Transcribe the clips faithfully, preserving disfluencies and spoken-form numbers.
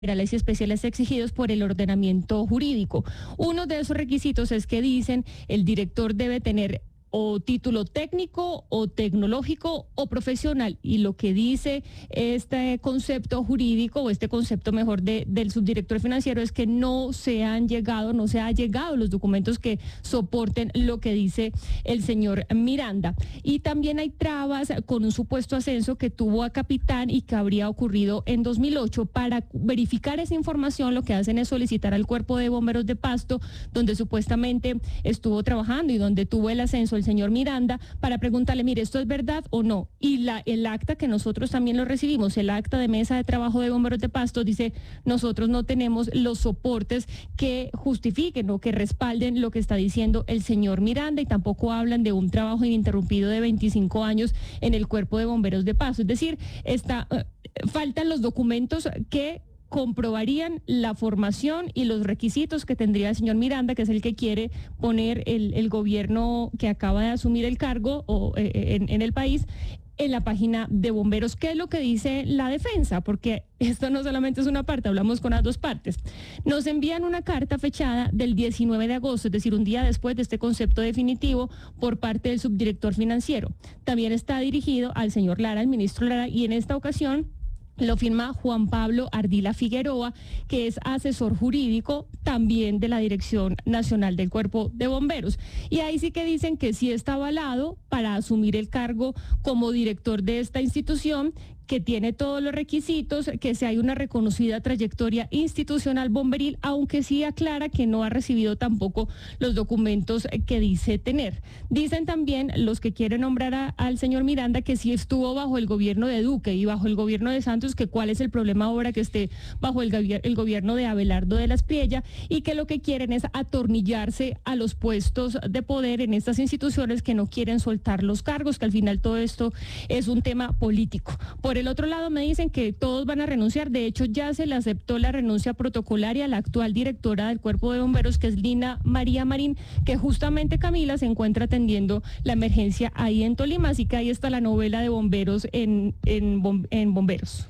generales y especiales exigidos por el ordenamiento jurídico. Uno de esos requisitos es que dicen el director debe tener o título técnico o tecnológico o profesional, y lo que dice este concepto jurídico o este concepto mejor de, del subdirector financiero es que no se han llegado, no se ha llegado los documentos que soporten lo que dice el señor Miranda. Y también hay trabas con un supuesto ascenso que tuvo a capitán y que habría ocurrido en dos mil ocho. Para verificar esa información lo que hacen es solicitar al Cuerpo de Bomberos de Pasto, donde supuestamente estuvo trabajando y donde tuvo el ascenso el señor Miranda, para preguntarle, mire, ¿esto es verdad o no? Y la, el acta que nosotros también lo recibimos, el acta de mesa de trabajo de Bomberos de Pasto, dice, nosotros no tenemos los soportes que justifiquen o que respalden lo que está diciendo el señor Miranda, y tampoco hablan de un trabajo ininterrumpido de veinticinco años en el Cuerpo de Bomberos de Pasto. Es decir, está, uh, faltan los documentos que comprobarían la formación y los requisitos que tendría el señor Miranda, que es el que quiere poner el, el gobierno que acaba de asumir el cargo o, eh, en, en el país, en la página de bomberos. ¿Qué es lo que dice la defensa? Porque esto no solamente es una parte, hablamos con las dos partes. Nos envían una carta fechada del diecinueve de agosto, es decir, un día después de este concepto definitivo por parte del subdirector financiero. También está dirigido al señor Lara, al ministro Lara, y en esta ocasión lo firma Juan Pablo Ardila Figueroa, que es asesor jurídico también de la Dirección Nacional del Cuerpo de Bomberos. Y ahí sí que dicen que sí está avalado para asumir el cargo como director de esta institución, que tiene todos los requisitos, que si hay una reconocida trayectoria institucional bomberil, aunque sí aclara que no ha recibido tampoco los documentos que dice tener. Dicen también los que quieren nombrar a, al señor Miranda que sí estuvo bajo el gobierno de Duque y bajo el gobierno de Santos, que cuál es el problema ahora que esté bajo el, el gobierno de Abelardo de la Espriella, y que lo que quieren es atornillarse a los puestos de poder en estas instituciones, que no quieren soltar los cargos, que al final todo esto es un tema político. Por el otro lado me dicen que todos van a renunciar. De hecho, ya se le aceptó la renuncia protocolaria a la actual directora del Cuerpo de Bomberos, que es Lina María Marín, que justamente, Camila, se encuentra atendiendo la emergencia ahí en Tolima. Así que ahí está la novela de bomberos en, en, en bomberos.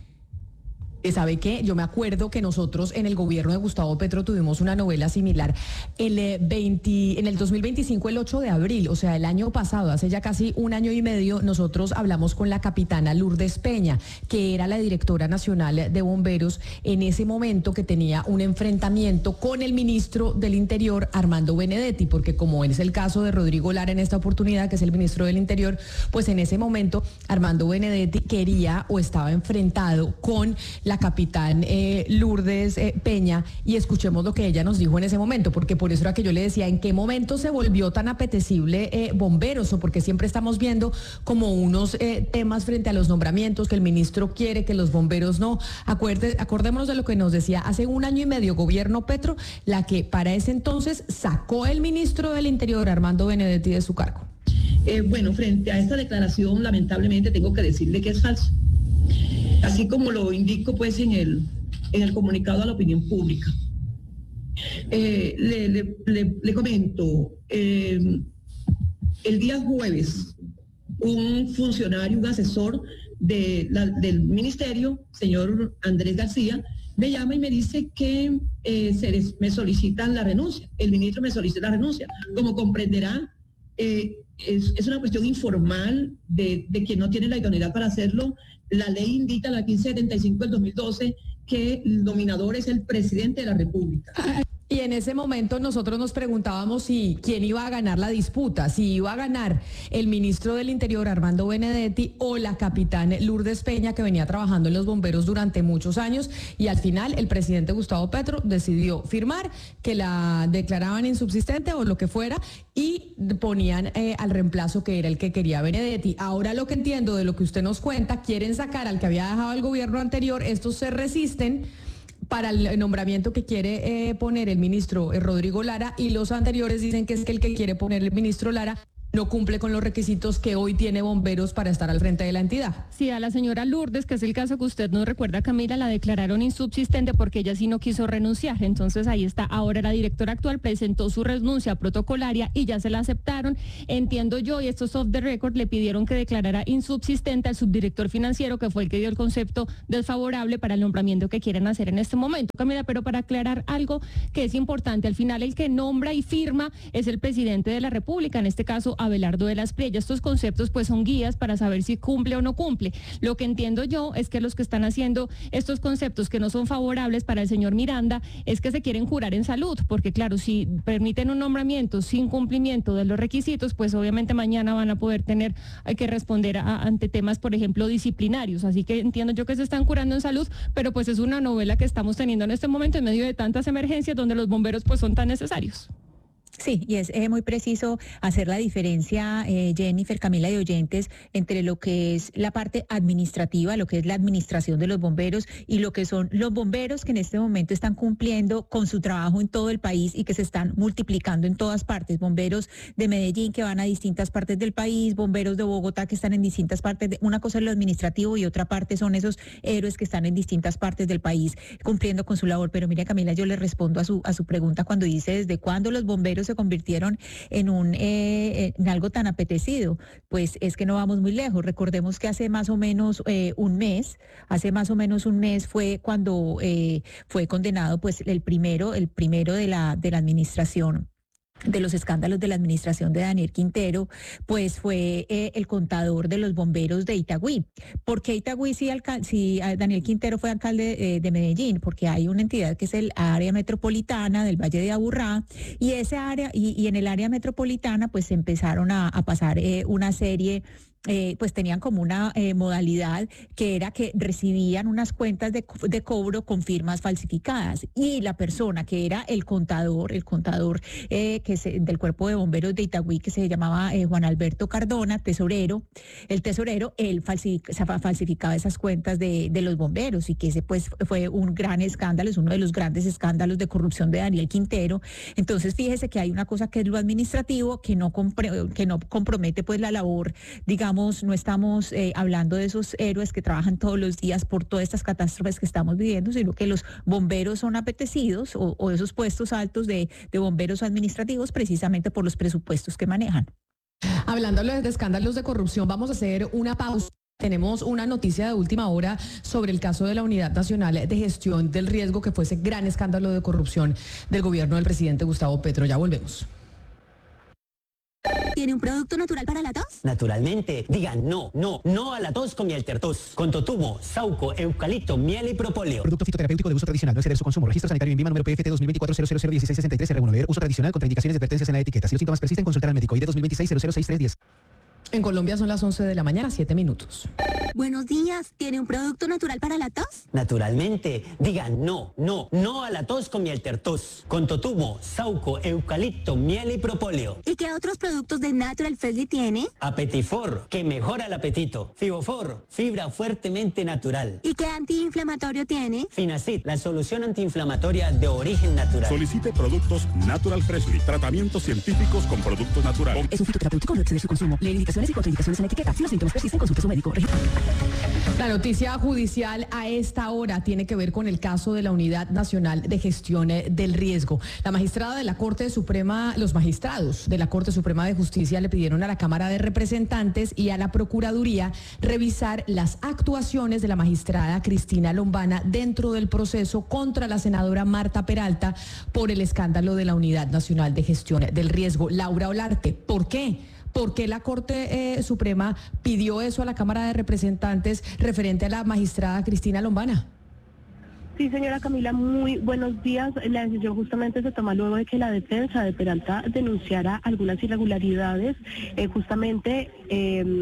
¿Sabe qué? Yo me acuerdo que nosotros en el gobierno de Gustavo Petro tuvimos una novela similar el veinte, en el dos mil veinticinco, el ocho de abril, o sea, el año pasado, hace ya casi un año y medio. Nosotros hablamos con la capitana Lourdes Peña, que era la directora nacional de bomberos en ese momento, que tenía un enfrentamiento con el ministro del Interior, Armando Benedetti, porque como es el caso de Rodrigo Lara en esta oportunidad, que es el ministro del Interior, pues en ese momento Armando Benedetti quería o estaba enfrentado con la la capitán eh, Lourdes eh, Peña, y escuchemos lo que ella nos dijo en ese momento, porque por eso era que yo le decía, ¿en qué momento se volvió tan apetecible eh, bomberos? O porque siempre estamos viendo como unos eh, temas frente a los nombramientos, que el ministro quiere, que los bomberos no. Acuerde, acordémonos de lo que nos decía hace un año y medio gobierno Petro, la que para ese entonces sacó el ministro del Interior, Armando Benedetti, de su cargo. Eh, bueno, frente a esta declaración, lamentablemente tengo que decirle que es falso. Así como lo indico pues en el, en el comunicado a la opinión pública. Eh, le, le, le, le comento, eh, el día jueves, un funcionario, un asesor de la, del ministerio, señor Andrés García, me llama y me dice que eh, se les, me solicitan la renuncia, el ministro me solicita la renuncia. Como comprenderá, eh, es, es una cuestión informal de, de quien no tiene la idoneidad para hacerlo. La ley indica, la quince setenta y cinco del dos mil doce, que el nominador es el presidente de la República. Y en ese momento nosotros nos preguntábamos si quién iba a ganar la disputa, si iba a ganar el ministro del Interior, Armando Benedetti, o la capitán Lourdes Peña, que venía trabajando en los bomberos durante muchos años, y al final el presidente Gustavo Petro decidió firmar que la declaraban insubsistente o lo que fuera, y ponían eh, al reemplazo, que era el que quería Benedetti. Ahora, lo que entiendo de lo que usted nos cuenta, quieren sacar al que había dejado el gobierno anterior. Estos se resisten para el nombramiento que quiere eh, poner el ministro eh, Rodrigo Lara, y los anteriores dicen que es que el que quiere poner el ministro Lara no cumple con los requisitos que hoy tiene Bomberos para estar al frente de la entidad. Sí, a la señora Lourdes, que es el caso que usted nos recuerda, Camila, la declararon insubsistente porque ella sí no quiso renunciar. Entonces ahí está. Ahora la directora actual presentó su renuncia protocolaria y ya se la aceptaron. Entiendo yo, y esto es off the record, le pidieron que declarara insubsistente al subdirector financiero, que fue el que dio el concepto desfavorable para el nombramiento que quieren hacer en este momento. Camila, pero para aclarar algo que es importante, al final el que nombra y firma es el presidente de la República, en este caso Abelardo de las Priella. Estos conceptos pues son guías para saber si cumple o no cumple. Lo que entiendo yo es que los que están haciendo estos conceptos que no son favorables para el señor Miranda es que se quieren curar en salud, porque claro, si permiten un nombramiento sin cumplimiento de los requisitos, pues obviamente mañana van a poder tener que responder a, ante temas, por ejemplo, disciplinarios. Así que entiendo yo que se están curando en salud, pero pues es una novela que estamos teniendo en este momento en medio de tantas emergencias donde los bomberos pues son tan necesarios. Sí, y es eh, muy preciso hacer la diferencia, eh, Jennifer, Camila y oyentes, entre lo que es la parte administrativa, lo que es la administración de los bomberos y lo que son los bomberos que en este momento están cumpliendo con su trabajo en todo el país y que se están multiplicando en todas partes. Bomberos de Medellín que van a distintas partes del país, bomberos de Bogotá que están en distintas partes. De, una cosa es lo administrativo y otra parte son esos héroes que están en distintas partes del país cumpliendo con su labor. Pero mira, Camila, yo le respondo a su, a su pregunta cuando dice desde cuándo los bomberos se convirtieron en un eh, en algo tan apetecido. Pues es que no vamos muy lejos. Recordemos que hace más o menos eh, un mes, hace más o menos un mes fue cuando eh, fue condenado pues el primero, el primero de la de la administración de los escándalos de la administración de Daniel Quintero, pues fue eh, el contador de los bomberos de Itagüí. ¿Por qué Itagüí si, alca- si Daniel Quintero fue alcalde eh, de Medellín? Porque hay una entidad que es el área metropolitana del Valle de Aburrá, y ese área, y, y en el área metropolitana pues empezaron a, a pasar eh, una serie. Eh, pues tenían como una eh, modalidad que era que recibían unas cuentas de, de cobro con firmas falsificadas, y la persona que era el contador, el contador eh, que se, del cuerpo de bomberos de Itagüí, que se llamaba eh, Juan Alberto Cardona, tesorero, el tesorero, él falsificaba, falsificaba esas cuentas de, de los bomberos, y que ese pues fue un gran escándalo, es uno de los grandes escándalos de corrupción de Daniel Quintero. Entonces fíjese que hay una cosa que es lo administrativo, que no, compre, que no compromete pues la labor, digamos, no estamos eh, hablando de esos héroes que trabajan todos los días por todas estas catástrofes que estamos viviendo, sino que los bomberos son apetecidos, o, o esos puestos altos de, de bomberos administrativos, precisamente por los presupuestos que manejan. Hablando de escándalos de corrupción, vamos a hacer una pausa. Tenemos una noticia de última hora sobre el caso de la Unidad Nacional de Gestión del Riesgo, que fue ese gran escándalo de corrupción del gobierno del presidente Gustavo Petro. Ya volvemos. ¿Tiene un producto natural para la tos? Naturalmente. Digan no, no, no a la tos con miel tertos. Con totumo, sauco, eucalipto, miel y propóleo. Producto fitoterapéutico de uso tradicional. No exceder su consumo. Registro sanitario INVIMA número P F T dos mil veinticuatro cero cero cero dieciséis sesenta y tres R uno. Leer uso tradicional. Contraindicaciones y advertencias en la etiqueta. Si los síntomas persisten, consultar al médico. I D dos mil veintiséis cero cero seis tres diez. En Colombia son las once de la mañana, siete minutos. Buenos días. ¿Tiene un producto natural para la tos? Naturalmente. Digan no, no, no a la tos con miel tertos. Con totumo, sauco, eucalipto, miel y propóleo. ¿Y qué otros productos de Natural Freshly tiene? Apetifor, que mejora el apetito. Fibofor, fibra fuertemente natural. ¿Y qué antiinflamatorio tiene? Finacid, la solución antiinflamatoria de origen natural. Solicite productos Natural Freshly. Tratamientos científicos con productos naturales. Es un fitoterapéutico, no exceder su consumo. Leer indicaciones y contraindicaciones en la etiqueta. Si los síntomas persisten, consulte a su médico. La noticia judicial a esta hora tiene que ver con el caso de la Unidad Nacional de Gestión del Riesgo. La magistrada de la Corte Suprema, los magistrados de la Corte Suprema de Justicia le pidieron a la Cámara de Representantes y a la Procuraduría revisar las actuaciones de la magistrada Cristina Lombana dentro del proceso contra la senadora Marta Peralta por el escándalo de la Unidad Nacional de Gestión del Riesgo. Laura Olarte, ¿por qué? ¿Por qué la Corte eh, Suprema pidió eso a la Cámara de Representantes referente a la magistrada Cristina Lombana? Sí, señora Camila, muy buenos días. La decisión justamente se toma luego de que la defensa de Peralta denunciara algunas irregularidades, eh, justamente... Eh,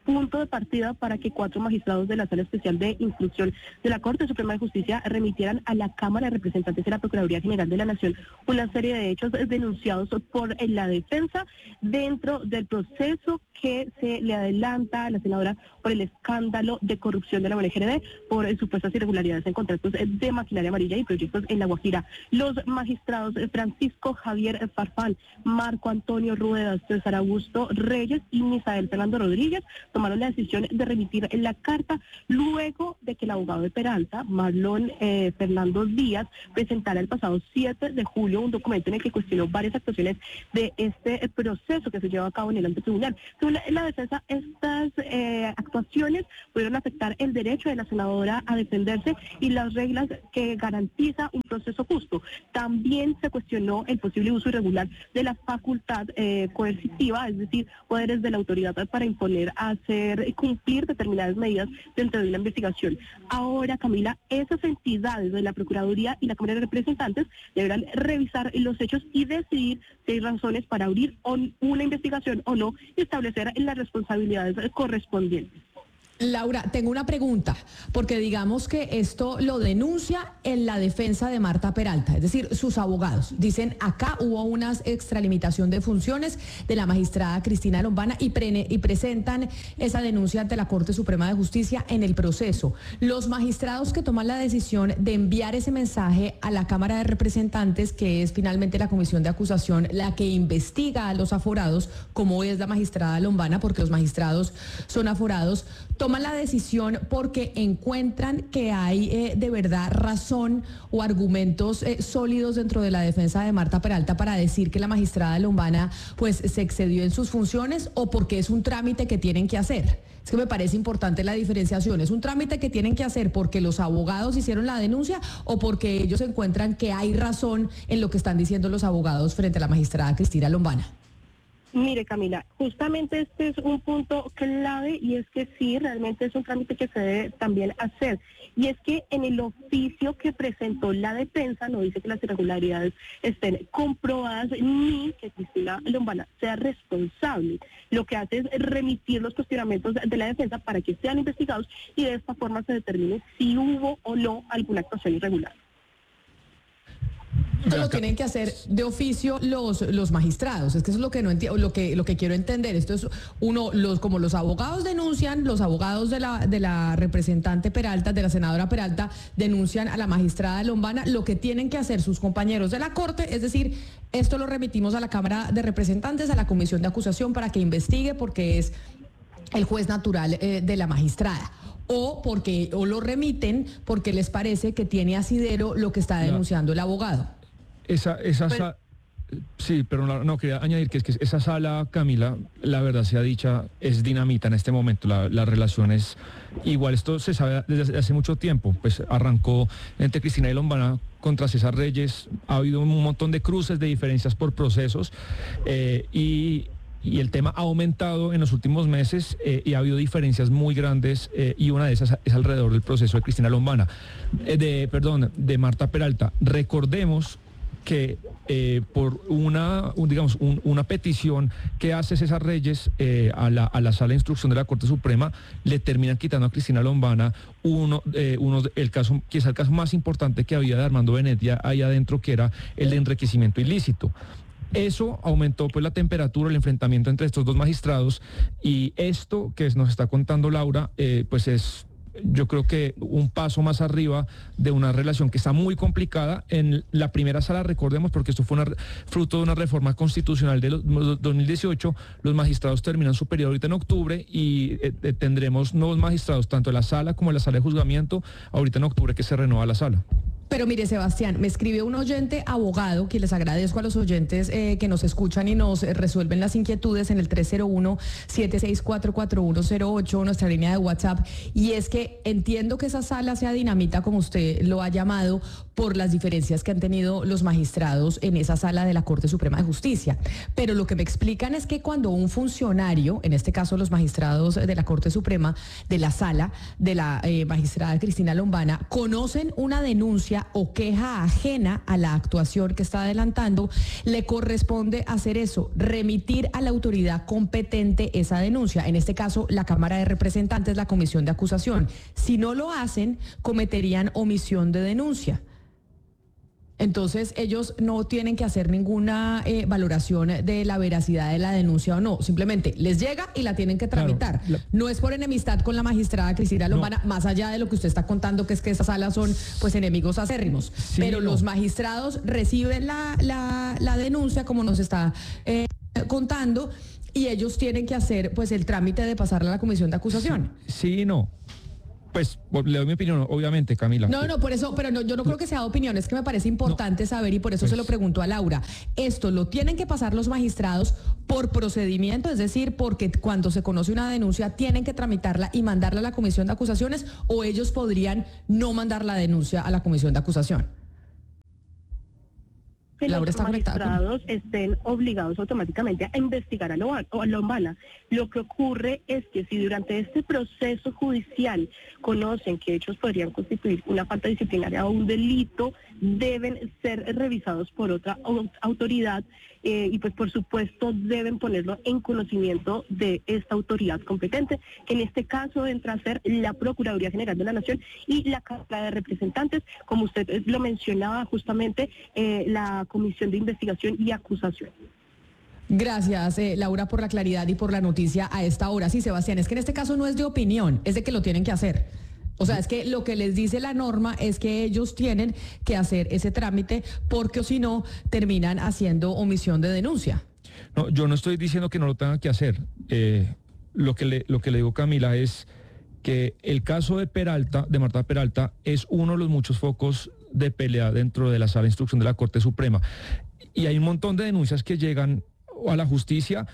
punto de partida para que cuatro magistrados de la Sala Especial de Instrucción de la Corte Suprema de Justicia remitieran a la Cámara de Representantes de la Procuraduría General de la Nación una serie de hechos denunciados por la defensa dentro del proceso que se le adelanta a la senadora por el escándalo de corrupción de la O N G R D, por eh, supuestas irregularidades en contratos de maquinaria amarilla y proyectos en La Guajira. Los magistrados eh, Francisco Javier Farfán, Marco Antonio Ruedas, César Augusto Reyes y Misael Fernando Rodríguez tomaron la decisión de remitir la carta luego de que el abogado de Peralta, Marlon eh, Fernando Díaz, presentara el pasado siete de julio un documento en el que cuestionó varias actuaciones de este eh, proceso que se lleva a cabo en el alto tribunal. Según la, la defensa, estas eh, actuaciones pudieron afectar el derecho de la senadora a defenderse y las reglas que garantiza un proceso justo. También se cuestionó el posible uso irregular de la facultad eh, coercitiva, es decir, poderes de la autoridad para imponer a hacer cumplir determinadas medidas dentro de una investigación. Ahora, Camila, esas entidades de la Procuraduría y la Cámara de Representantes deberán revisar los hechos y decidir si hay razones para abrir una investigación o no y establecer las responsabilidades correspondientes. Laura, tengo una pregunta, porque digamos que esto lo denuncia en la defensa de Marta Peralta, es decir, sus abogados. Dicen, acá hubo una extralimitación de funciones de la magistrada Cristina Lombana y, pre y presentan esa denuncia ante la Corte Suprema de Justicia en el proceso. Los magistrados que toman la decisión de enviar ese mensaje a la Cámara de Representantes, que es finalmente la comisión de acusación, la que investiga a los aforados, como es la magistrada Lombana, porque los magistrados son aforados, toman la decisión porque encuentran que hay eh, de verdad razón o argumentos eh, sólidos dentro de la defensa de Marta Peralta para decir que la magistrada Lombana pues se excedió en sus funciones, o porque es un trámite que tienen que hacer. Es que me parece importante la diferenciación. ¿Es un trámite que tienen que hacer porque los abogados hicieron la denuncia o porque ellos encuentran que hay razón en lo que están diciendo los abogados frente a la magistrada Cristina Lombana? Mire, Camila, justamente este es un punto clave, y es que sí, realmente es un trámite que se debe también hacer. Y es que en el oficio que presentó la defensa no dice que las irregularidades estén comprobadas ni que Cristina Lombana sea responsable. Lo que hace es remitir los cuestionamientos de la defensa para que sean investigados y de esta forma se determine si hubo o no alguna actuación irregular. Esto lo tienen que hacer de oficio los los magistrados. Es que eso es lo que no entiendo, lo que lo que quiero entender. Esto es uno, los como los abogados denuncian, los abogados de la de la representante Peralta, de la senadora Peralta, denuncian a la magistrada Lombana. Lo que tienen que hacer sus compañeros de la Corte es decir, esto lo remitimos a la Cámara de Representantes, a la comisión de acusación para que investigue, porque es el juez natural eh, de la magistrada. O porque o lo remiten porque les parece que tiene asidero lo que está denunciando el abogado. Esa, esa Pues, sa- sí, pero no, no, quería añadir que es que esa sala, Camila, la verdad sea dicha, es dinamita en este momento. La, la relación es igual, esto se sabe desde hace mucho tiempo. Pues arrancó entre Cristina y Lombana contra César Reyes, ha habido un montón de cruces, de diferencias por procesos, eh, y Y el tema ha aumentado en los últimos meses eh, y ha habido diferencias muy grandes eh, y una de esas es alrededor del proceso de Cristina Lombana, eh, de, perdón, de Marta Peralta. Recordemos que eh, por una, un, digamos, un, una petición que hace César Reyes eh, a, la, a la Sala de Instrucción de la Corte Suprema, le terminan quitando a Cristina Lombana uno, eh, uno el caso, quizá el caso más importante que había de Armando Benetia ahí adentro, que era el de enriquecimiento ilícito. Eso aumentó pues la temperatura, el enfrentamiento entre estos dos magistrados, y esto que nos está contando Laura, eh, pues es, yo creo que un paso más arriba de una relación que está muy complicada. En la primera sala, recordemos, porque esto fue una, fruto de una reforma constitucional de los, dos mil dieciocho, los magistrados terminan su periodo ahorita en octubre y eh, tendremos nuevos magistrados, tanto en la sala como en la sala de juzgamiento, ahorita en octubre que se renueva la sala. Pero mire, Sebastián, me escribe un oyente abogado, que les agradezco a los oyentes eh, que nos escuchan y nos eh, resuelven las inquietudes en el tres cero uno, siete seis cuatro, cuatro uno cero ocho, nuestra línea de WhatsApp, y es que entiendo que esa sala sea dinamita, como usted lo ha llamado, por las diferencias que han tenido los magistrados en esa sala de la Corte Suprema de Justicia. Pero lo que me explican es que cuando un funcionario, en este caso los magistrados de la Corte Suprema, de la sala de la eh, magistrada Cristina Lombana, conocen una denuncia denuncia o queja ajena a la actuación que está adelantando, le corresponde hacer eso, remitir a la autoridad competente esa denuncia, en este caso la Cámara de Representantes, la Comisión de Acusación. Si no lo hacen, cometerían omisión de denuncia. Entonces, ellos no tienen que hacer ninguna eh, valoración de la veracidad de la denuncia o no. Simplemente les llega y la tienen que tramitar. Claro, la... No es por enemistad con la magistrada Cristina Lombana, no. Más allá de lo que usted está contando, que es que esas salas son pues enemigos acérrimos. Sí, Pero no. Los magistrados reciben la, la, la denuncia, como nos está eh, contando, y ellos tienen que hacer pues el trámite de pasarla a la Comisión de Acusación. Sí, sí no. Pues le doy mi opinión, obviamente, Camila. No, no, por eso, pero no, yo no creo que sea opinión, es que me parece importante no, saber y por eso pues, se lo pregunto a Laura. ¿Esto lo tienen que pasar los magistrados por procedimiento? Es decir, porque cuando se conoce una denuncia tienen que tramitarla y mandarla a la Comisión de Acusaciones, o ellos podrían no mandar la denuncia a la Comisión de Acusación. Que los magistrados estén obligados automáticamente a investigar a Lombana. Lo que ocurre es que si durante este proceso judicial conocen que hechos podrían constituir una falta disciplinaria o un delito, deben ser revisados por otra autoridad eh, y pues por supuesto deben ponerlo en conocimiento de esta autoridad competente, que en este caso entra a ser la Procuraduría General de la Nación y la Cámara de Representantes, como usted lo mencionaba justamente, eh, la Comisión de Investigación y Acusación. Gracias, eh, Laura, por la claridad y por la noticia a esta hora. Sí, Sebastián, es que en este caso no es de opinión, es de que lo tienen que hacer. O sea, es que lo que les dice la norma es que ellos tienen que hacer ese trámite porque o si no terminan haciendo omisión de denuncia. No, yo no estoy diciendo que no lo tengan que hacer. Eh, lo que le, lo que le digo, Camila, es que el caso de Peralta, de Marta Peralta, es uno de los muchos focos de pelea dentro de la sala de instrucción de la Corte Suprema. Y hay un montón de denuncias que llegan a la justicia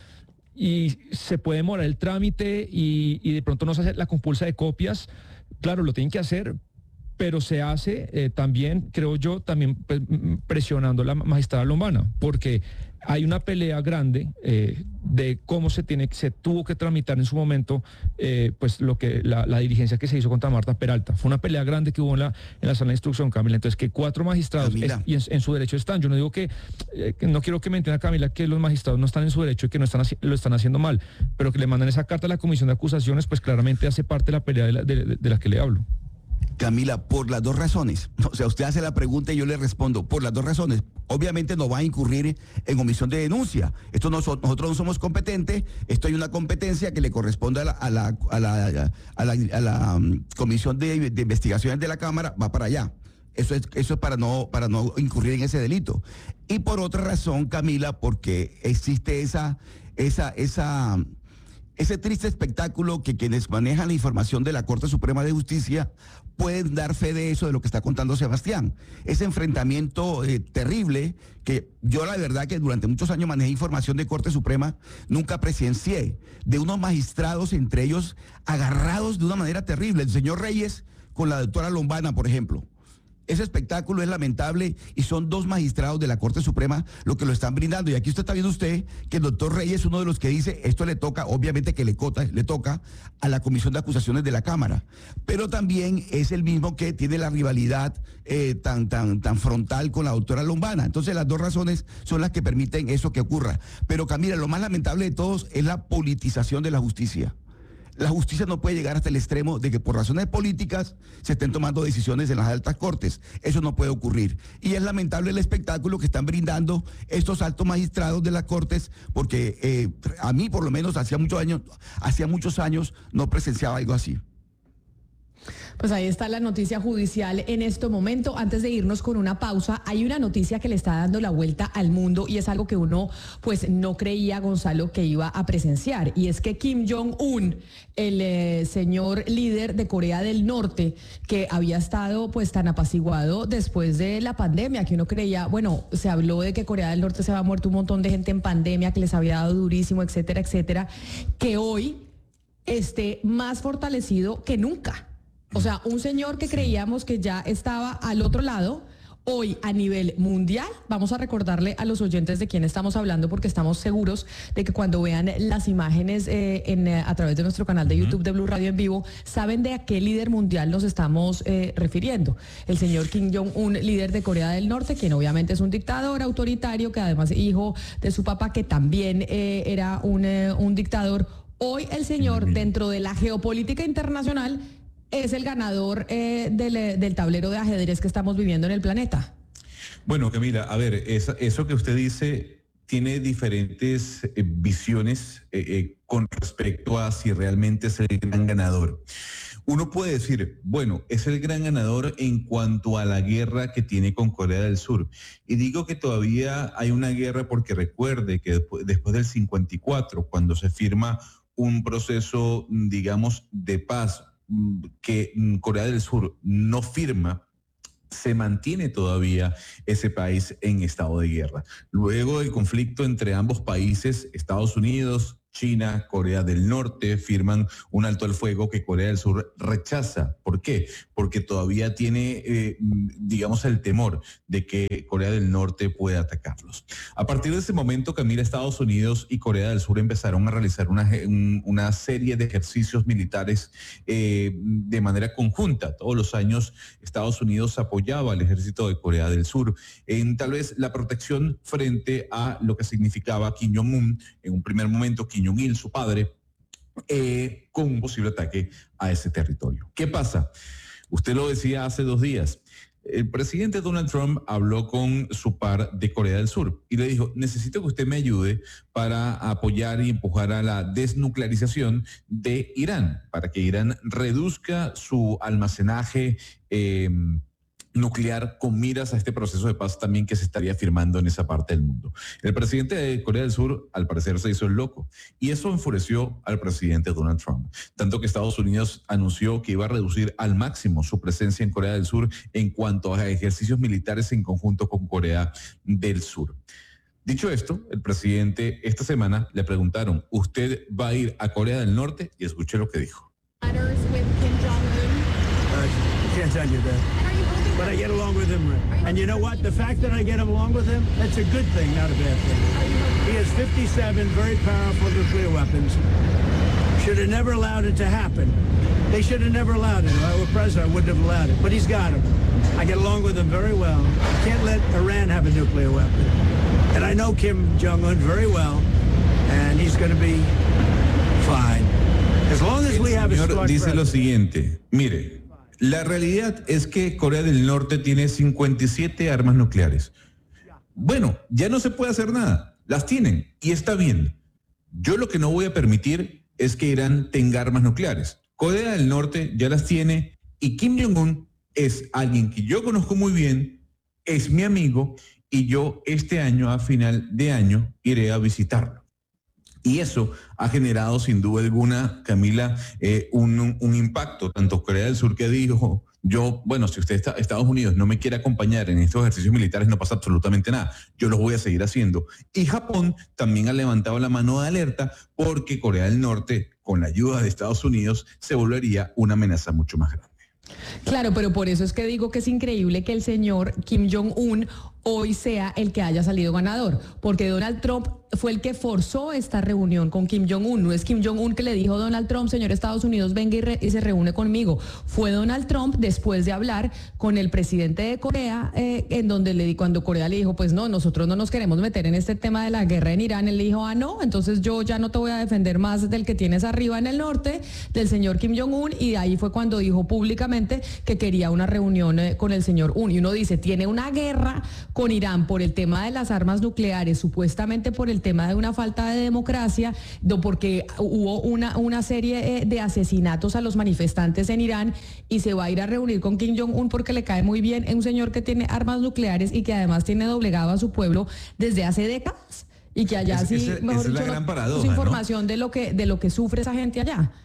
y se puede demorar el trámite y, y de pronto no se hace la compulsa de copias. Claro, lo tienen que hacer, pero se hace eh, también, creo yo, también pues, presionando a la magistrada Lombana, porque hay una pelea grande eh, de cómo se tiene, se tuvo que tramitar en su momento, eh, pues lo que la, la diligencia que se hizo contra Marta Peralta. Fue una pelea grande que hubo en la, en la sala de instrucción, Camila. Entonces, que cuatro magistrados es, y en, en su derecho están. Yo no digo que, eh, que, no quiero que me entienda, Camila, que los magistrados no están en su derecho y que no están lo están haciendo mal, pero que le mandan esa carta a la Comisión de Acusaciones, pues claramente hace parte de la pelea de la, de, de, de la que le hablo. Camila, por las dos razones. O sea, usted hace la pregunta y yo le respondo, por las dos razones. Obviamente no va a incurrir en omisión de denuncia. Esto no, nosotros no somos competentes, esto hay una competencia que le corresponde a la, a la, a la, a la, a la um, Comisión de, de Investigaciones de la Cámara, va para allá. Eso es, eso es para no, para no incurrir en ese delito. Y por otra razón, Camila, porque existe esa, esa, esa, ese triste espectáculo que quienes manejan la información de la Corte Suprema de Justicia pueden dar fe de eso, de lo que está contando Sebastián. Ese enfrentamiento eh, terrible que yo la verdad que durante muchos años manejé información de Corte Suprema, nunca presencié, de unos magistrados, entre ellos, agarrados de una manera terrible. El señor Reyes con la doctora Lombana, por ejemplo. Ese espectáculo es lamentable y son dos magistrados de la Corte Suprema los que lo están brindando. Y aquí usted está viendo usted que el doctor Reyes es uno de los que dice, esto le toca, obviamente que le, cota, le toca a la Comisión de Acusaciones de la Cámara. Pero también es el mismo que tiene la rivalidad eh, tan, tan, tan frontal con la doctora Lombana. Entonces las dos razones son las que permiten eso que ocurra. Pero Camila, lo más lamentable de todos es la politización de la justicia. La justicia no puede llegar hasta el extremo de que por razones políticas se estén tomando decisiones en las altas cortes. Eso no puede ocurrir. Y es lamentable el espectáculo que están brindando estos altos magistrados de las cortes, porque eh, a mí por lo menos hacía muchos años, hacía muchos años no presenciaba algo así. Pues ahí está la noticia judicial en este momento. Antes de irnos con una pausa, hay una noticia que le está dando la vuelta al mundo y es algo que uno pues no creía, Gonzalo, que iba a presenciar. Y es que Kim Jong-un, el eh, señor líder de Corea del Norte, que había estado pues tan apaciguado después de la pandemia, que uno creía, bueno, se habló de que Corea del Norte se había muerto un montón de gente en pandemia, que les había dado durísimo, etcétera, etcétera, que hoy esté más fortalecido que nunca. O sea, un señor que creíamos que ya estaba al otro lado, hoy a nivel mundial. Vamos a recordarle a los oyentes de quién estamos hablando porque estamos seguros de que cuando vean las imágenes eh, en, a través de nuestro canal de uh-huh. YouTube de Blue Radio en vivo, saben de a qué líder mundial nos estamos eh, refiriendo. El señor Kim Jong-un, líder de Corea del Norte, quien obviamente es un dictador autoritario, que además hijo de su papá, que también eh, era un, eh, un dictador. Hoy el señor, dentro de la geopolítica internacional, es el ganador eh, del, del tablero de ajedrez que estamos viviendo en el planeta. Bueno, Camila, a ver, esa, eso que usted dice tiene diferentes eh, visiones eh, eh, con respecto a si realmente es el gran ganador. Uno puede decir, bueno, es el gran ganador en cuanto a la guerra que tiene con Corea del Sur. Y digo que todavía hay una guerra porque recuerde que después, después del cincuenta y cuatro, cuando se firma un proceso, digamos, de paz, que Corea del Sur no firma, se mantiene todavía ese país en estado de guerra. Luego del conflicto entre ambos países, Estados Unidos, China, Corea del Norte, firman un alto al fuego que Corea del Sur rechaza. ¿Por qué? Porque todavía tiene, eh, digamos, el temor de que Corea del Norte pueda atacarlos. A partir de ese momento, Camila, Estados Unidos y Corea del Sur empezaron a realizar una, un, una serie de ejercicios militares eh, de manera conjunta. Todos los años Estados Unidos apoyaba al ejército de Corea del Sur en tal vez la protección frente a lo que significaba Kim Jong-un. En un primer momento, Kim Jong-il, su padre, eh, con un posible ataque a ese territorio. ¿Qué pasa? Usted lo decía hace dos días. El presidente Donald Trump habló con su par de Corea del Sur y le dijo, necesito que usted me ayude para apoyar y empujar a la desnuclearización de Irán, para que Irán reduzca su almacenaje eh, nuclear con miras a este proceso de paz también que se estaría firmando en esa parte del mundo. El presidente de Corea del Sur, al parecer, se hizo el loco y eso enfureció al presidente Donald Trump, tanto que Estados Unidos anunció que iba a reducir al máximo su presencia en Corea del Sur en cuanto a ejercicios militares en conjunto con Corea del Sur. Dicho esto, el presidente esta semana le preguntaron, ¿usted va a ir a Corea del Norte? Y escuché lo que dijo. But I get along with him. And you know what? The fact that I get along with him, that's a good thing, not a bad thing. He has fifty-seven very powerful nuclear weapons. Should have never allowed it to happen. They should have never allowed it. If I were president, I wouldn't have allowed it. But he's got them. I get along with him very well. I can't let Iran have a nuclear weapon. And I know Kim Jong-un very well, and he's going to be fine. As long as we have a strong dice president. Lo siguiente, mire, la realidad es que Corea del Norte tiene cincuenta y siete armas nucleares. Bueno, ya no se puede hacer nada. Las tienen y está bien. Yo lo que no voy a permitir es que Irán tenga armas nucleares. Corea del Norte ya las tiene y Kim Jong-un es alguien que yo conozco muy bien, es mi amigo y yo este año, a final de año, iré a visitarlo. Y eso ha generado sin duda alguna, Camila, eh, un, un, un impacto, tanto Corea del Sur que dijo, yo, bueno, si usted está, Estados Unidos no me quiere acompañar en estos ejercicios militares, no pasa absolutamente nada, yo los voy a seguir haciendo. Y Japón también ha levantado la mano de alerta porque Corea del Norte, con la ayuda de Estados Unidos, se volvería una amenaza mucho más grande. Claro, pero por eso es que digo que es increíble que el señor Kim Jong-un hoy sea el que haya salido ganador, porque Donald Trump fue el que forzó esta reunión con Kim Jong-un. No es Kim Jong-un que le dijo a Donald Trump, señor Estados Unidos, venga y, re y se reúne conmigo. Fue Donald Trump, después de hablar con el presidente de Corea, eh, en donde le cuando Corea le dijo, pues no, nosotros no nos queremos meter en este tema de la guerra en Irán, él le dijo, ah, no, entonces yo ya no te voy a defender más del que tienes arriba en el norte, del señor Kim Jong-un, y de ahí fue cuando dijo públicamente que quería una reunión eh, con el señor Un. Y uno dice, tiene una guerra con Irán por el tema de las armas nucleares, supuestamente por el tema de una falta de democracia, porque hubo una, una serie de asesinatos a los manifestantes en Irán, y se va a ir a reunir con Kim Jong-un porque le cae muy bien, es un señor que tiene armas nucleares y que además tiene doblegado a su pueblo desde hace décadas, y que allá es, sí, ese, mejor esa dicho, es la gran paradoja, es información, ¿no?, de lo que de lo que sufre esa gente allá.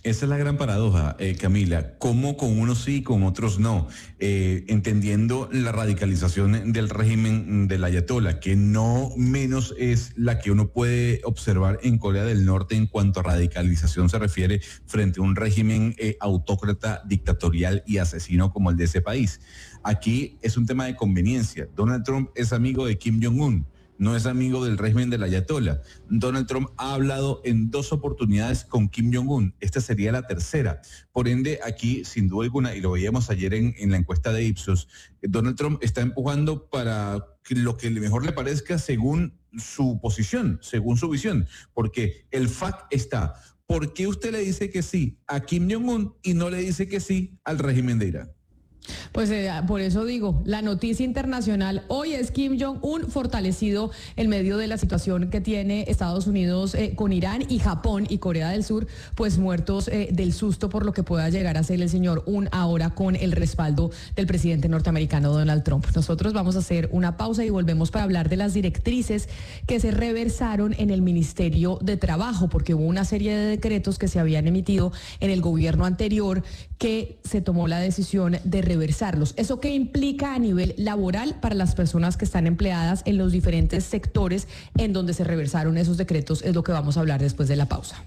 Esa es la gran paradoja, eh, Camila. ¿Cómo con unos sí, con otros no? Eh, entendiendo la radicalización del régimen del ayatolá, que no menos es la que uno puede observar en Corea del Norte en cuanto a radicalización se refiere frente a un régimen eh, autócrata, dictatorial y asesino como el de ese país. Aquí es un tema de conveniencia. Donald Trump es amigo de Kim Jong-un. No es amigo del régimen del ayatolá. Donald Trump ha hablado en dos oportunidades con Kim Jong-un. Esta sería la tercera. Por ende, aquí, sin duda alguna, y lo veíamos ayer en, en la encuesta de Ipsos, Donald Trump está empujando para que lo que mejor le parezca según su posición, según su visión. Porque el fact está, ¿por qué usted le dice que sí a Kim Jong-un y no le dice que sí al régimen de Irán? Pues eh, por eso digo, la noticia internacional hoy es Kim Jong-un fortalecido en medio de la situación que tiene Estados Unidos eh, con Irán y Japón y Corea del Sur, pues muertos eh, del susto por lo que pueda llegar a ser el señor Un ahora con el respaldo del presidente norteamericano Donald Trump. Nosotros vamos a hacer una pausa y volvemos para hablar de las directrices que se reversaron en el Ministerio de Trabajo, porque hubo una serie de decretos que se habían emitido en el gobierno anterior que se tomó la decisión de reversarlos. ¿Eso qué implica a nivel laboral para las personas que están empleadas en los diferentes sectores en donde se reversaron esos decretos? Es lo que vamos a hablar después de la pausa.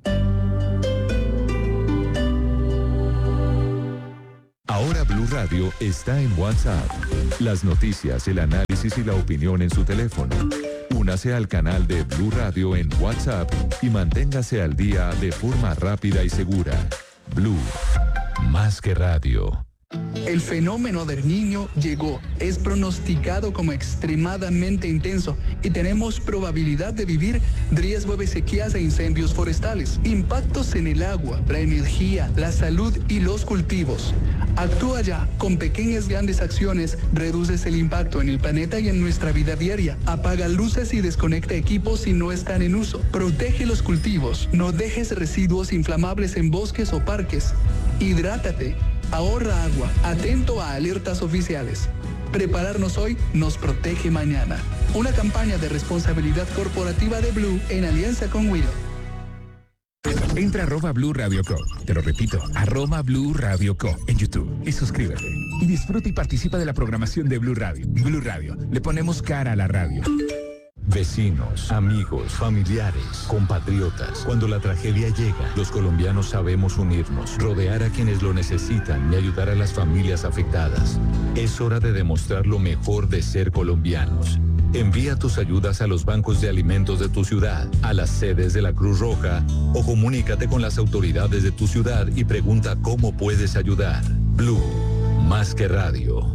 Ahora Blue Radio está en WhatsApp. Las noticias, el análisis y la opinión en su teléfono. Únase al canal de Blue Radio en WhatsApp y manténgase al día de forma rápida y segura. Blue, más que radio. El fenómeno del Niño llegó, es pronosticado como extremadamente intenso y tenemos probabilidad de vivir riesgo de sequías e incendios forestales, impactos en el agua, la energía, la salud y los cultivos. Actúa ya, con pequeñas grandes acciones, reduces el impacto en el planeta y en nuestra vida diaria. Apaga luces y desconecta equipos si no están en uso. Protege los cultivos, no dejes residuos inflamables en bosques o parques. Hidrátate. Ahorra agua, atento a alertas oficiales. Prepararnos hoy nos protege mañana. Una campaña de responsabilidad corporativa de Blue en alianza con Willow. Entra a arroba Blue Radio Co. Te lo repito, arroba Blue Radio Co. en YouTube y suscríbete. Y disfruta y participa de la programación de Blue Radio. Blue Radio, le ponemos cara a la radio. Vecinos, amigos, familiares, compatriotas. Cuando la tragedia llega, los colombianos sabemos unirnos, rodear a quienes lo necesitan y ayudar a las familias afectadas. Es hora de demostrar lo mejor de ser colombianos. Envía tus ayudas a los bancos de alimentos de tu ciudad, a las sedes de la Cruz Roja o comunícate con las autoridades de tu ciudad y pregunta cómo puedes ayudar. Blue, más que radio.